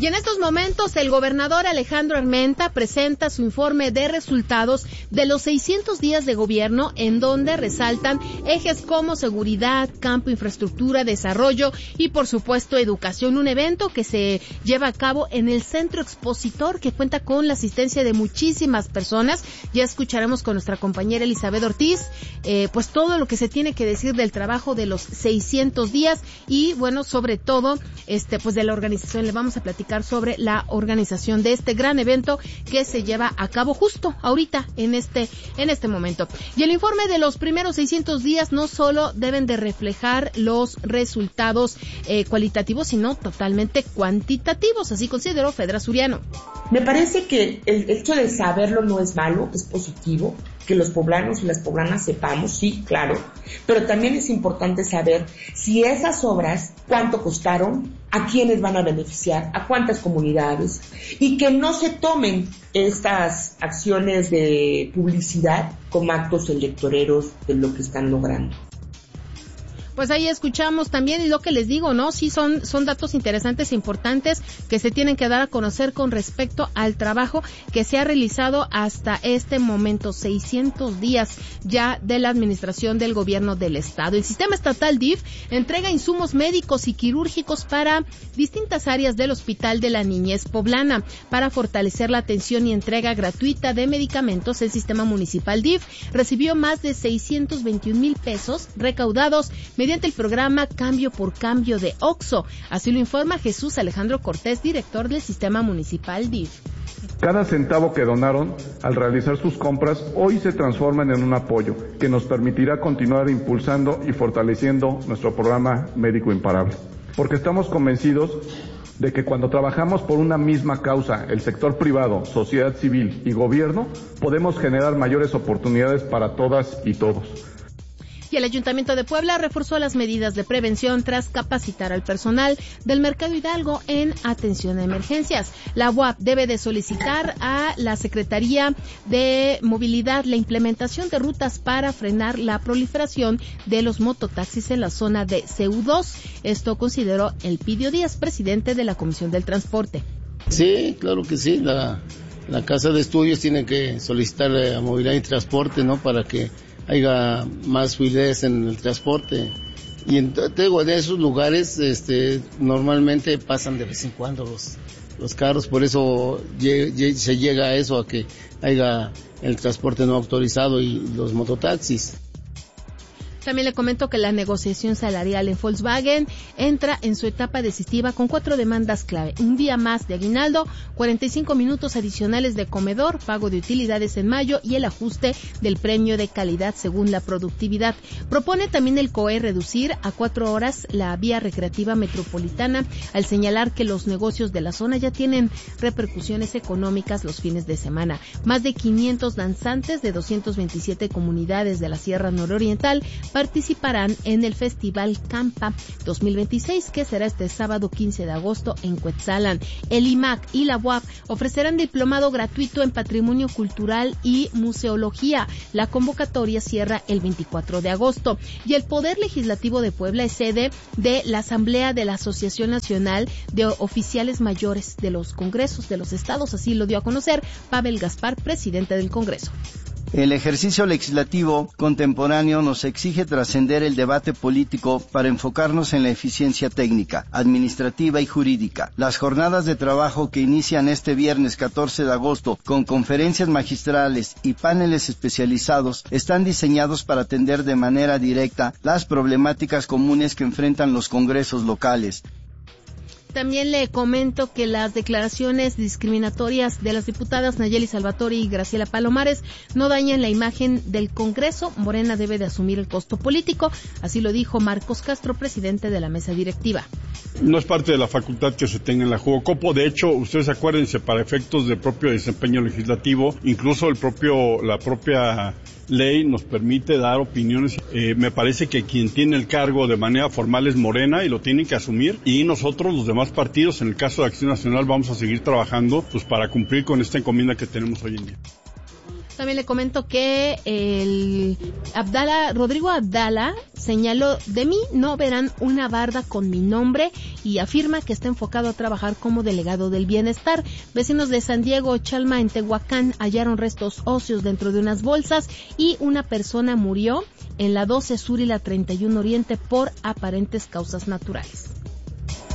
Y en estos momentos el gobernador Alejandro Armenta presenta su informe de resultados de los 600 días de gobierno, en donde resaltan ejes como seguridad, campo, infraestructura, desarrollo y por supuesto educación. Un evento que se lleva a cabo en el Centro Expositor, que cuenta con la asistencia de muchísimas personas. Ya escucharemos con nuestra compañera Elizabeth Ortiz pues todo lo que se tiene que decir del trabajo de los 600 días y bueno, sobre todo pues de la organización. Le vamos a platicar sobre la organización de este gran evento que se lleva a cabo justo ahorita en este momento. Y el informe de los primeros 600 días no solo deben de reflejar los resultados cualitativos, sino totalmente cuantitativos, así consideró Fedra Suriano. Me parece que el hecho de saberlo no es malo, es positivo, que los poblanos y las poblanas sepamos, sí, claro, pero también es importante saber si esas obras, cuánto costaron, a quiénes van a beneficiar, a cuántas comunidades, y que no se tomen estas acciones de publicidad como actos electoreros de lo que están logrando. Pues ahí escuchamos también, y lo que les digo, ¿no? Sí son datos interesantes e importantes que se tienen que dar a conocer con respecto al trabajo que se ha realizado hasta este momento, 600 días ya de la administración del gobierno del estado. El sistema estatal DIF entrega insumos médicos y quirúrgicos para distintas áreas del Hospital de la Niñez Poblana. Para fortalecer la atención y entrega gratuita de medicamentos, el sistema municipal DIF recibió más de 621,000 pesos recaudados mediante el programa Cambio por Cambio de OXXO. Así lo informa Jesús Alejandro Cortés, director del sistema municipal DIF. Cada centavo que donaron al realizar sus compras hoy se transforman en un apoyo que nos permitirá continuar impulsando y fortaleciendo nuestro programa médico imparable. Porque estamos convencidos de que cuando trabajamos por una misma causa, el sector privado, sociedad civil y gobierno, podemos generar mayores oportunidades para todas y todos. Y el Ayuntamiento de Puebla reforzó las medidas de prevención tras capacitar al personal del Mercado Hidalgo en atención a emergencias. La UAP debe de solicitar a la Secretaría de Movilidad la implementación de rutas para frenar la proliferación de los mototaxis en la zona de CU2. Esto consideró Elpidio Díaz, presidente de la Comisión del Transporte. Sí, claro que sí. La Casa de Estudios tiene que solicitar a Movilidad y Transporte, ¿no? Para que haya más fluidez en el transporte. Y en esos lugares normalmente pasan de vez en cuando los carros, por eso se llega a eso, a que haya el transporte no autorizado y los mototaxis. También le comento que la negociación salarial en Volkswagen entra en su etapa decisiva con 4 demandas clave. Un día más de aguinaldo, 45 minutos adicionales de comedor, pago de utilidades en mayo y el ajuste del premio de calidad según la productividad. Propone también el COE reducir a 4 horas la vía recreativa metropolitana, al señalar que los negocios de la zona ya tienen repercusiones económicas los fines de semana. Más de 500 danzantes de 227 comunidades de la Sierra Nororiental participarán en el Festival Campa 2026, que será este sábado 15 de agosto en Cuetzalan. El IMAC y la UAP ofrecerán diplomado gratuito en Patrimonio Cultural y Museología. La convocatoria cierra el 24 de agosto. Y el Poder Legislativo de Puebla es sede de la Asamblea de la Asociación Nacional de Oficiales Mayores de los Congresos de los Estados. Así lo dio a conocer Pavel Gaspar, presidente del Congreso. El ejercicio legislativo contemporáneo nos exige trascender el debate político para enfocarnos en la eficiencia técnica, administrativa y jurídica. Las jornadas de trabajo que inician este viernes 14 de agosto con conferencias magistrales y paneles especializados están diseñados para atender de manera directa las problemáticas comunes que enfrentan los congresos locales. También le comento que las declaraciones discriminatorias de las diputadas Nayeli Salvatore y Graciela Palomares no dañan la imagen del Congreso. Morena debe de asumir el costo político, así lo dijo Marcos Castro, presidente de la mesa directiva. No es parte de la facultad que se tenga en la Jugocopo. De hecho, ustedes acuérdense, para efectos del propio desempeño legislativo, incluso la propia ley nos permite dar opiniones. Me parece que quien tiene el cargo de manera formal es Morena y lo tienen que asumir, y nosotros, los demás partidos, en el caso de Acción Nacional, vamos a seguir trabajando pues para cumplir con esta encomienda que tenemos hoy en día. También le comento que Rodrigo Abdala señaló: de mí no verán una barda con mi nombre, y afirma que está enfocado a trabajar como delegado del bienestar. Vecinos de San Diego Chalma, en Tehuacán, hallaron restos óseos dentro de unas bolsas y una persona murió en la 12 Sur y la 31 Oriente por aparentes causas naturales.